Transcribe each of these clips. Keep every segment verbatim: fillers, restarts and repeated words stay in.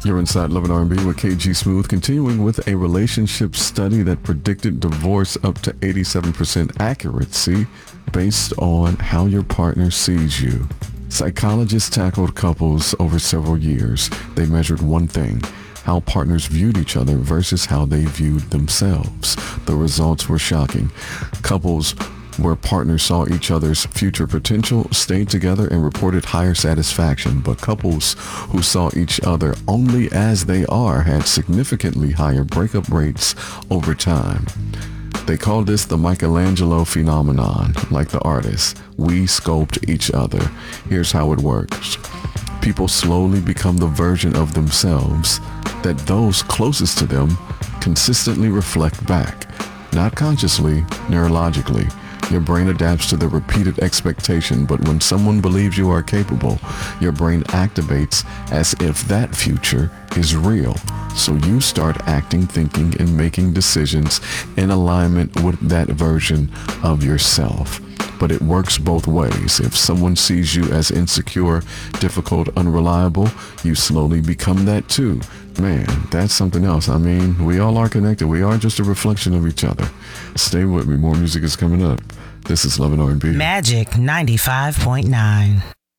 You're inside Love and R and B with K G Smooth, continuing with a relationship study that predicted divorce up to eighty-seven percent accuracy based on how your partner sees you. Psychologists tackled couples over several years. They measured one thing: how partners viewed each other versus how they viewed themselves. The results were shocking. Couples where partners saw each other's future potential stayed together and reported higher satisfaction, but couples who saw each other only as they are had significantly higher breakup rates over time. They call this the Michelangelo phenomenon. Like the artist, we sculpt each other. Here's how it works. People slowly become the version of themselves that those closest to them consistently reflect back. Not consciously, neurologically. Your brain adapts to the repeated expectation, but when someone believes you are capable, your brain activates as if that future is real. So you start acting, thinking, and making decisions in alignment with that version of yourself. But it works both ways. If someone sees you as insecure, difficult, unreliable, you slowly become that too. Man, that's something else. I mean, we all are connected. We are just a reflection of each other. Stay with me. More music is coming up. This is Love and R and B. Magic ninety-five point nine.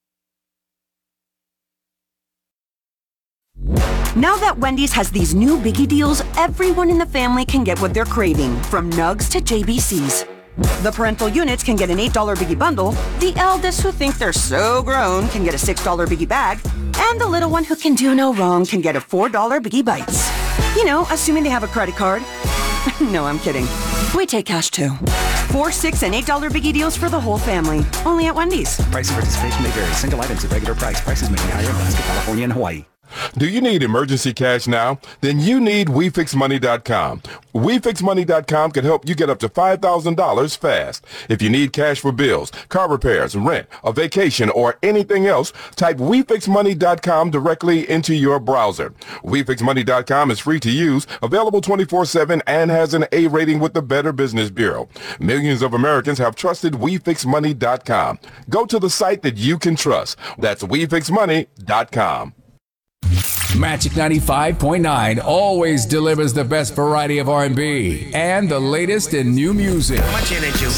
Now that Wendy's has these new biggie deals, everyone in the family can get what they're craving, from nugs to J B Cs. The parental units can get an eight dollar biggie bundle, the eldest who think they're so grown can get a six dollar biggie bag, and the little one who can do no wrong can get a four dollar biggie bites. You know, assuming they have a credit card. No, I'm kidding. We take cash too. Four, six, and eight dollar biggie deals for the whole family. Only at Wendy's. Price of participation may vary. Single items at regular price. Prices may be higher in Alaska, California, and Hawaii. Do you need emergency cash now? Then you need we fix money dot com. we fix money dot com can help you get up to five thousand dollars fast. If you need cash for bills, car repairs, rent, a vacation, or anything else, type we fix money dot com directly into your browser. we fix money dot com is free to use, available twenty-four seven, and has an A rating with the Better Business Bureau. Millions of Americans have trusted we fix money dot com. Go to the site that you can trust. That's we fix money dot com. Magic ninety-five point nine always delivers the best variety of R and B and the latest in new music. Much energy.